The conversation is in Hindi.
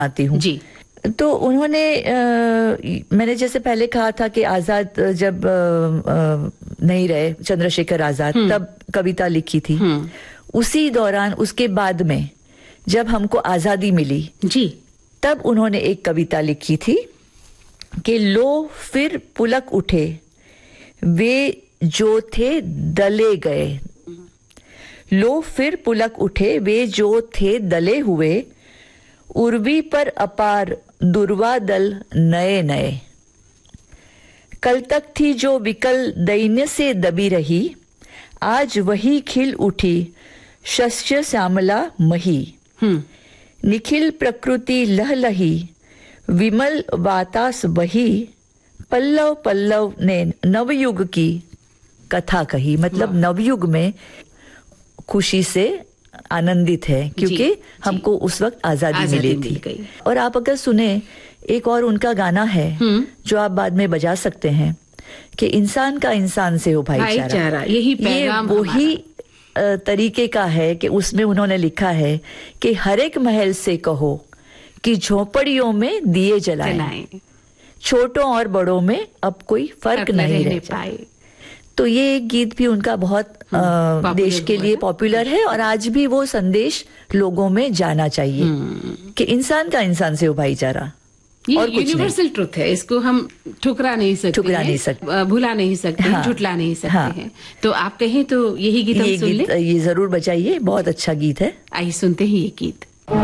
आती हूँ जी। तो उन्होंने मैंने जैसे पहले कहा था कि आजाद जब नहीं रहे, चंद्रशेखर आजाद, तब कविता लिखी थी। उसी दौरान, उसके बाद में जब हमको आजादी मिली जी, तब उन्होंने एक कविता लिखी थी कि लो फिर पुलक उठे वे जो थे दले गए। लो फिर पुलक उठे वे जो थे दले हुए, उर्वी पर अपार दुर्वा दल नए नए। कल तक थी जो विकल दैन्य से दबी रही, आज वही खिल उठी शस्य श्यामला मही। निखिल प्रकृति लहलही विमल वातास बही, पल्लव पल्लव ने नवयुग की कथा कही। मतलब नवयुग में खुशी से आनंदित है क्योंकि हमको उस वक्त आजादी मिली थी। और आप अगर सुने, एक और उनका गाना है जो आप बाद में बजा सकते हैं कि इंसान का इंसान से हो भाईचारा। यही पैगाम, ये वही तरीके का है कि उसमें उन्होंने लिखा है कि हर एक महल से कहो कि झोपड़ियों में दिए जलाएं, छोटों और बड़ों में अब कोई फर्क नहीं रह पाए। तो ये एक गीत भी उनका बहुत देश के लिए पॉपुलर है और आज भी वो संदेश लोगों में जाना चाहिए कि इंसान का इंसान से हो भाईचारा। ये यूनिवर्सल ट्रुथ है, इसको हम ठुकरा नहीं सकते, भुला नहीं सकते, झुटला नहीं सकते हैं। तो आप कहें तो यही गीत हम सुन लें? ये जरूर बजाइए, बहुत अच्छा गीत है। आइए सुनते हैं ये गीत।